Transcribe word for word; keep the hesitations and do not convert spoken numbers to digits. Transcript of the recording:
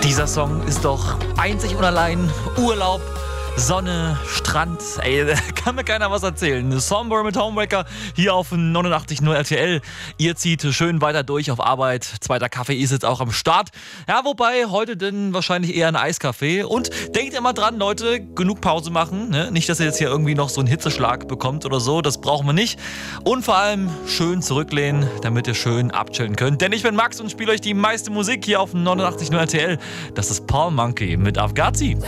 Dieser Song ist doch einzig und allein Urlaub, Sonne, Strand. Ey, da kann mir keiner was erzählen. Somber mit Homewrecker hier auf neunundachtzig Komma null R T L. Ihr zieht schön weiter durch auf Arbeit. Zweiter Kaffee ist jetzt auch am Start. Ja, wobei heute denn wahrscheinlich eher ein Eiskaffee. Und denkt immer dran, Leute, genug Pause machen. Ne? Nicht, dass ihr jetzt hier irgendwie noch so einen Hitzeschlag bekommt oder so. Das brauchen wir nicht. Und vor allem schön zurücklehnen, damit ihr schön abchillen könnt. Denn ich bin Max und spiele euch die meiste Musik hier auf neunundachtzig Komma null R T L. Das ist Paul Monkey mit Afghazi.